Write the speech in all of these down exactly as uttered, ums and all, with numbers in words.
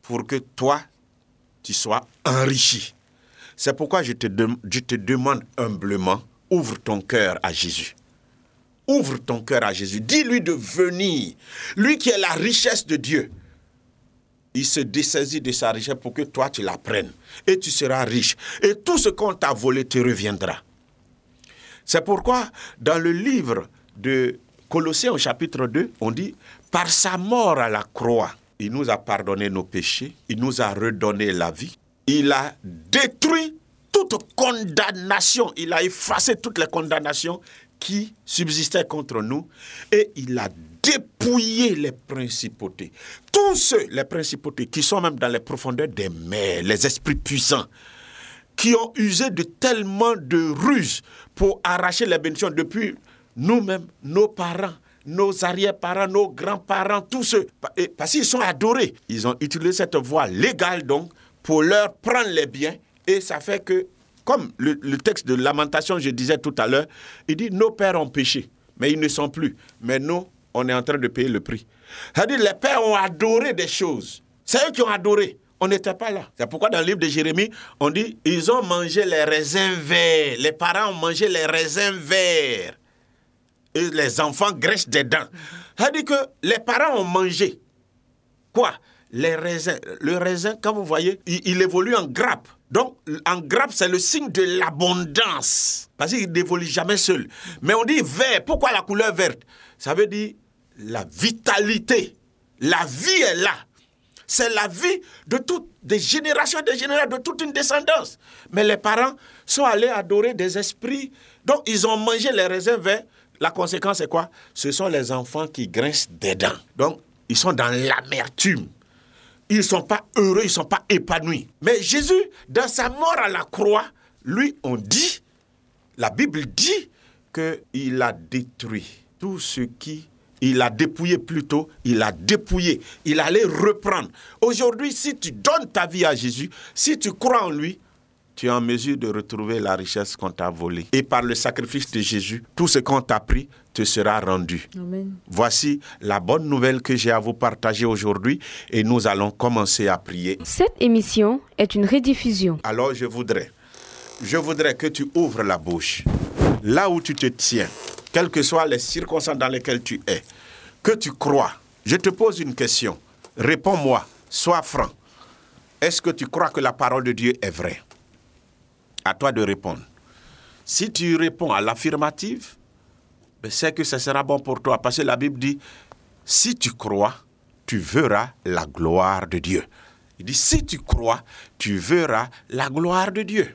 pour que toi, tu sois enrichi. C'est pourquoi je te, de, je te demande humblement, ouvre ton cœur à Jésus. Ouvre ton cœur à Jésus. Dis-lui de venir. Lui qui est la richesse de Dieu. Il se dessaisit de sa richesse pour que toi, tu la prennes. Et tu seras riche. Et tout ce qu'on t'a volé te reviendra. C'est pourquoi, dans le livre de Colossiens au chapitre deux, on dit, par sa mort à la croix, il nous a pardonné nos péchés, il nous a redonné la vie, il a détruit toute condamnation, il a effacé toutes les condamnations qui subsistaient contre nous et il a dépouillé les principautés. Tous ceux, les principautés qui sont même dans les profondeurs des mers, les esprits puissants, qui ont usé de tellement de ruses pour arracher les bénédictions depuis nous-mêmes, nos parents, nos arrière-parents, nos grands-parents, tous ceux, parce qu'ils sont adorés. Ils ont utilisé cette voie légale donc pour leur prendre les biens et ça fait que, comme le, le texte de Lamentation, je disais tout à l'heure, il dit, nos pères ont péché, mais ils ne sont plus. Mais nous, on est en train de payer le prix. C'est-à-dire, les pères ont adoré des choses. C'est eux qui ont adoré. On n'était pas là. C'est pourquoi dans le livre de Jérémie, on dit, ils ont mangé les raisins verts. Les parents ont mangé les raisins verts. Et les enfants graissent des dents. C'est-à-dire que les parents ont mangé. Quoi? Les raisins. Le raisin, quand vous voyez, il, il évolue en grappe. Donc, en grappe, c'est le signe de l'abondance. Parce qu'il n'évolue jamais seul. Mais on dit vert. Pourquoi la couleur verte? Ça veut dire la vitalité. La vie est là. C'est la vie de toutes des générations et des générations, de toute une descendance. Mais les parents sont allés adorer des esprits. Donc, ils ont mangé les raisins verts. La conséquence, c'est quoi? Ce sont les enfants qui grincent des dents. Donc, ils sont dans l'amertume. Ils ne sont pas heureux, ils ne sont pas épanouis. Mais Jésus, dans sa mort à la croix, lui, on dit, la Bible dit qu'il a détruit tout ce qui... Il a dépouillé plutôt, il a dépouillé, il allait reprendre. Aujourd'hui, si tu donnes ta vie à Jésus, si tu crois en lui, tu es en mesure de retrouver la richesse qu'on t'a volée. Et par le sacrifice de Jésus, tout ce qu'on t'a pris te sera rendu. Amen. Voici la bonne nouvelle que j'ai à vous partager aujourd'hui et nous allons commencer à prier. Cette émission est une rediffusion. Alors je voudrais, je voudrais que tu ouvres la bouche, là où tu te tiens, quelles que soient les circonstances dans lesquelles tu es, que tu crois. Je te pose une question. Réponds-moi, sois franc. Est-ce que tu crois que la parole de Dieu est vraie? À toi de répondre. Si tu réponds à l'affirmative, ben c'est que ce sera bon pour toi. Parce que la Bible dit, si tu crois, tu verras la gloire de Dieu. Il dit, si tu crois, tu verras la gloire de Dieu.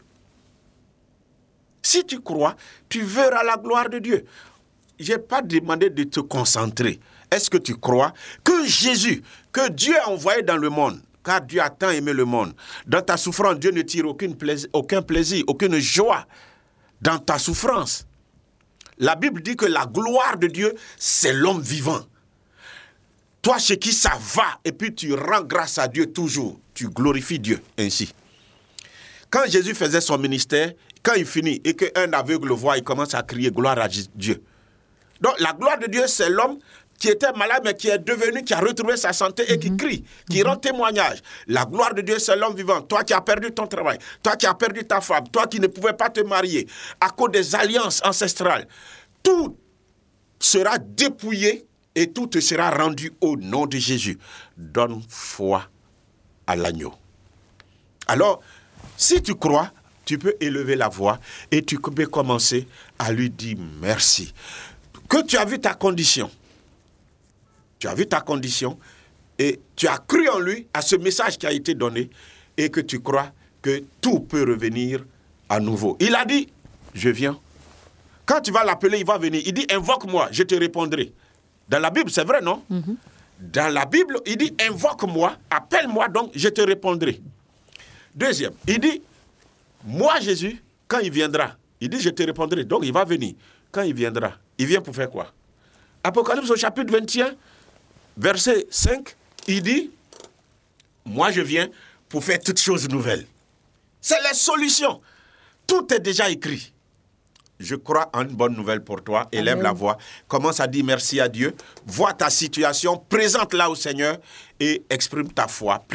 Si tu crois, tu verras la gloire de Dieu. Je n'ai pas demandé de te concentrer. Est-ce que tu crois que Jésus, que Dieu a envoyé dans le monde, car Dieu a tant aimé le monde, dans ta souffrance, Dieu ne tire aucun plaisir, aucun plaisir, aucune joie dans ta souffrance. La Bible dit que la gloire de Dieu, c'est l'homme vivant. Toi, chez qui ça va, et puis tu rends grâce à Dieu toujours. Tu glorifies Dieu ainsi. Quand Jésus faisait son ministère, quand il finit et qu'un aveugle le voit, il commence à crier gloire à Dieu. Donc la gloire de Dieu, c'est l'homme qui était malade, mais qui est devenu, qui a retrouvé sa santé et qui crie, qui rend témoignage. La gloire de Dieu, c'est l'homme vivant. Toi qui as perdu ton travail, toi qui as perdu ta femme, toi qui ne pouvais pas te marier à cause des alliances ancestrales, tout sera dépouillé et tout te sera rendu au nom de Jésus. Donne foi à l'agneau. Alors, si tu crois, tu peux élever la voix et tu peux commencer à lui dire merci. Que tu as vu ta condition. Tu as vu ta condition et tu as cru en lui, à ce message qui a été donné, et que tu crois que tout peut revenir à nouveau. Il a dit, je viens. Quand tu vas l'appeler, il va venir. Il dit, invoque-moi, je te répondrai. Dans la Bible, c'est vrai, non? Mm-hmm. Dans la Bible, il dit, invoque-moi, appelle-moi, donc je te répondrai. Deuxième, il dit, moi, Jésus, quand il viendra, il dit, je te répondrai. Donc, il va venir. Quand il viendra, il vient pour faire quoi? Apocalypse au chapitre vingt et un, verset cinq, il dit, moi, je viens pour faire toutes choses nouvelles. C'est la solution. Tout est déjà écrit. Je crois en une bonne nouvelle pour toi. Élève Amen. La voix. Commence à dire merci à Dieu. Vois ta situation. Présente-la au Seigneur et exprime ta foi.